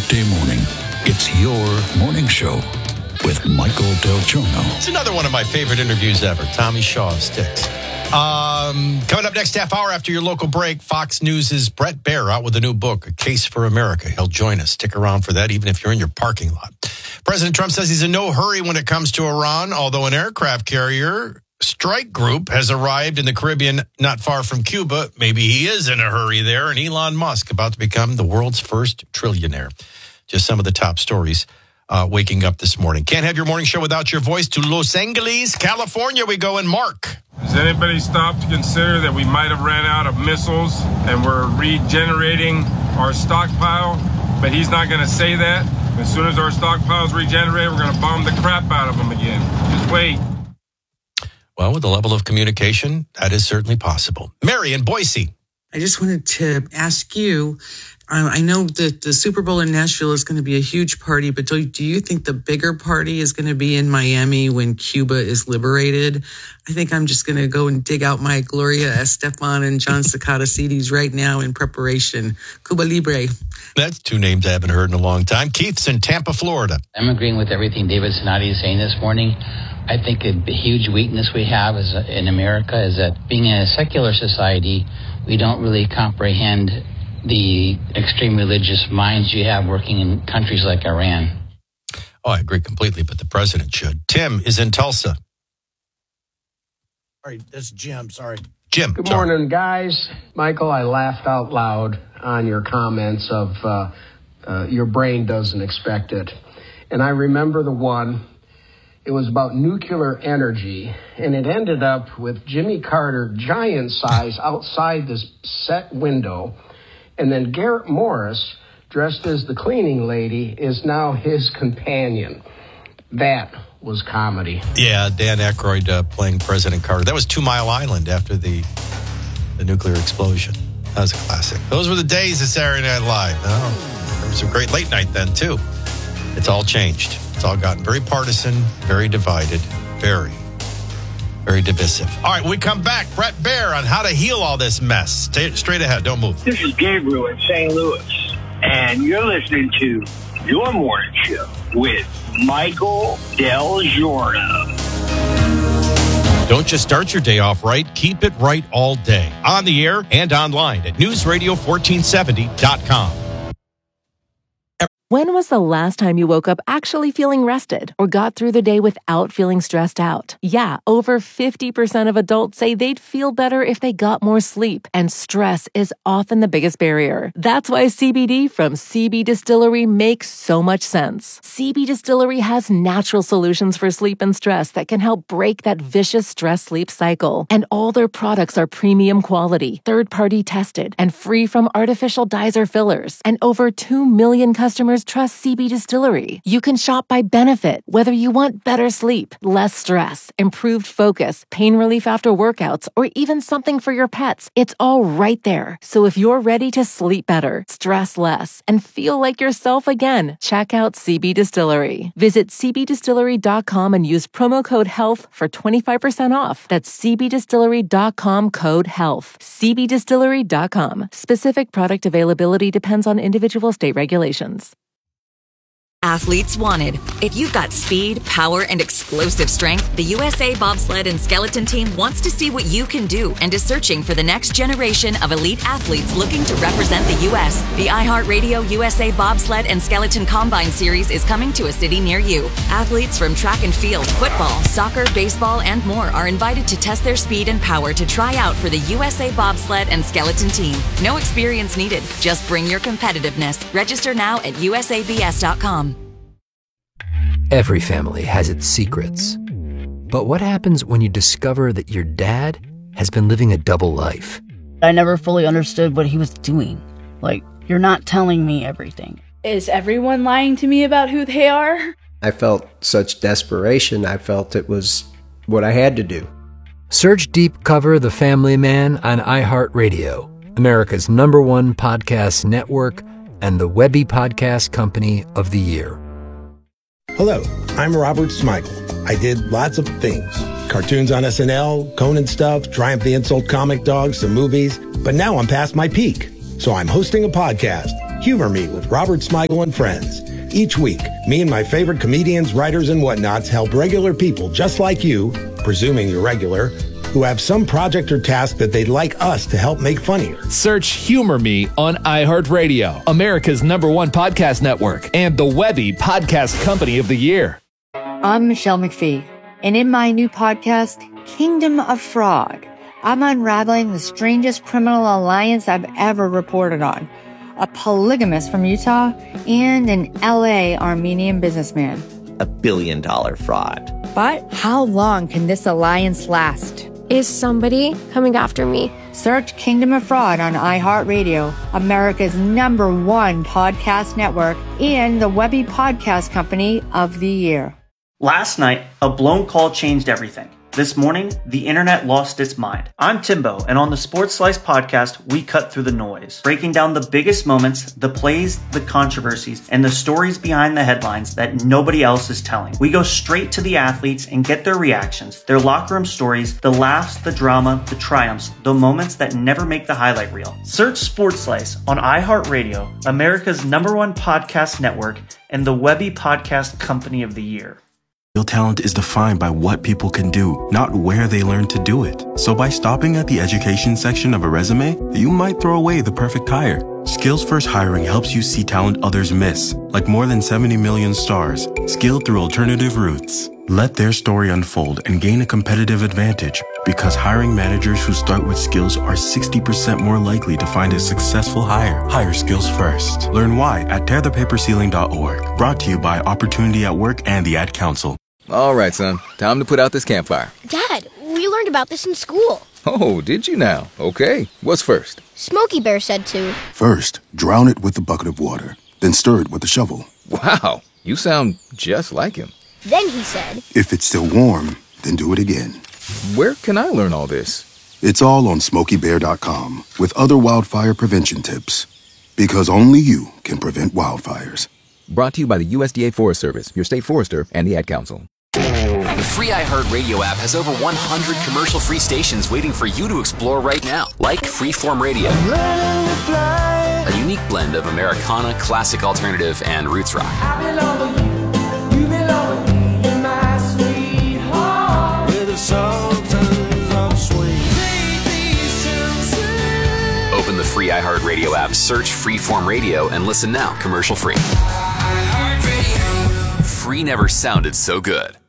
weekday morning, it's your morning show with Michael Del Giorno. It's another one of my favorite interviews ever. Tommy Shaw of Styx. Coming up next half hour after your local break, Fox News' Bret Baier out with a new book, A Case for America. He'll join us. Stick around for that, even if you're in your parking lot. President Trump says he's in no hurry when it comes to Iran, although an aircraft carrier strike group has arrived in the Caribbean not far from Cuba. Maybe he is in a hurry there. And Elon Musk about to become the world's first trillionaire. Just some of the top stories waking up this morning. Can't have your morning show without your voice. To Los Angeles, California we go. And Mark. Has anybody stopped to consider that we might have ran out of missiles and we're regenerating our stockpile? But he's not going to say that. As soon as our stockpile's regenerated, we're going to bomb the crap out of them again. Just wait. Well, with the level of communication, that is certainly possible. Mary in Boise. I just wanted to ask you, I know that the Super Bowl in Nashville is going to be a huge party, but do you think the bigger party is going to be in Miami when Cuba is liberated? I think I'm just going to go and dig out my Gloria Estefan and John Cicada CDs right now in preparation. Cuba Libre. That's two names I haven't heard in a long time. Keith's in Tampa, Florida. I'm agreeing with everything David Sinati is saying this morning. I think a huge weakness we have in America is that being in a secular society, we don't really comprehend the extreme religious minds you have working in countries like Iran. Oh, I agree completely, but the president should. Tim is in Tulsa. All right, this is Jim. Sorry. Jim. Good morning, guys. Michael, I laughed out loud on your comments of your brain doesn't expect it. And I remember the one, it was about nuclear energy, and it ended up with Jimmy Carter, giant size, outside this set window. And then Garrett Morris, dressed as the cleaning lady, is now his companion. That was comedy. Yeah, Dan Aykroyd playing President Carter. That was 2 Mile Island after the nuclear explosion. That was a classic. Those were the days of Saturday Night Live. Oh, there was a great late night then, too. It's all changed. It's all gotten very partisan, very divided, very divisive. All right, when we come back, Bret Baier on how to heal all this mess. Stay straight ahead. Don't move. This is Gabriel in St. Louis, and you're listening to Your Morning Show with Michael Del Giorno. Don't just start your day off right. Keep it right all day. On the air and online at newsradio1470.com. When was the last time you woke up actually feeling rested or got through the day without feeling stressed out? Yeah, over 50% of adults say they'd feel better if they got more sleep, and stress is often the biggest barrier. That's why CBD from CB Distillery makes so much sense. CB Distillery has natural solutions for sleep and stress that can help break that vicious stress-sleep cycle. And all their products are premium quality, third-party tested, and free from artificial dyes or fillers. And over 2 million customers trust CB Distillery. You can shop by benefit, whether you want better sleep, less stress, improved focus, pain relief after workouts, or even something for your pets. It's all right there. So if you're ready to sleep better, stress less, and feel like yourself again, check out CB Distillery. Visit cbdistillery.com and use promo code HEALTH for 25% off. That's cbdistillery.com, code HEALTH. cbdistillery.com. Specific product availability depends on individual state regulations. Athletes wanted. If you've got speed, power, and explosive strength, the USA Bobsled and Skeleton Team wants to see what you can do and is searching for the next generation of elite athletes looking to represent the U.S. The iHeartRadio USA Bobsled and Skeleton Combine Series is coming to a city near you. Athletes from track and field, football, soccer, baseball, and more are invited to test their speed and power to try out for the USA Bobsled and Skeleton Team. No experience needed. Just bring your competitiveness. Register now at usabs.com. Every family has its secrets. But what happens when you discover that your dad has been living a double life? I never fully understood what he was doing. Like, you're not telling me everything. Is everyone lying to me about who they are? I felt such desperation. I felt it was what I had to do. Search Deep Cover The Family Man on iHeartRadio, America's #1 podcast network and the Webby Podcast Company of the Year. Hello, I'm Robert Smigel. I did lots of things. Cartoons on SNL, Conan stuff, Triumph the Insult Comic Dogs, some movies. But now I'm past my peak. So I'm hosting a podcast. Humor Me with Robert Smigel and Friends. Each week, me and my favorite comedians, writers, and whatnots help regular people just like you, presuming you're regular, who have some project or task that they'd like us to help make funnier. Search Humor Me on iHeartRadio, America's #1 podcast network, and the Webby Podcast Company of the Year. I'm Michelle McPhee, and in my new podcast, Kingdom of Fraud, I'm unraveling the strangest criminal alliance I've ever reported on. A polygamist from Utah and an LA Armenian businessman. $1 billion fraud. But how long can this alliance last? Is somebody coming after me? Search Kingdom of Fraud on iHeartRadio, America's #1 podcast network, and the Webby Podcast Company of the Year. Last night, a blown call changed everything. This morning, the internet lost its mind. I'm Timbo, and on the Sports Slice podcast, we cut through the noise, breaking down the biggest moments, the plays, the controversies, and the stories behind the headlines that nobody else is telling. We go straight to the athletes and get their reactions, their locker room stories, the laughs, the drama, the triumphs, the moments that never make the highlight reel. Search Sports Slice on iHeartRadio, America's #1 podcast network, and the Webby Podcast Company of the Year. Real talent is defined by what people can do, not where they learn to do it. So by stopping at the education section of a resume, you might throw away the perfect hire. Skills First Hiring helps you see talent others miss, like more than 70 million stars, skilled through alternative routes. Let their story unfold and gain a competitive advantage, because hiring managers who start with skills are 60% more likely to find a successful hire. Hire skills first. Learn why at tearthepaperceiling.org. Brought to you by Opportunity at Work and the Ad Council. All right, son. Time to put out this campfire. Dad, we learned about this in school. Oh, did you now? Okay. What's first? Smokey Bear said to. First, drown it with a bucket of water, then stir it with a shovel. Wow, you sound just like him. Then he said, if it's still warm, then do it again. Where can I learn all this? It's all on SmokeyBear.com with other wildfire prevention tips. Because only you can prevent wildfires. Brought to you by the USDA Forest Service, your state forester, and the Ad Council. The free iHeartRadio app has over 100 commercial-free stations waiting for you to explore right now, like Freeform Radio, a unique blend of Americana, classic alternative, and roots rock. Open the free iHeartRadio app, search Freeform Radio, and listen now, commercial-free. Free never sounded so good.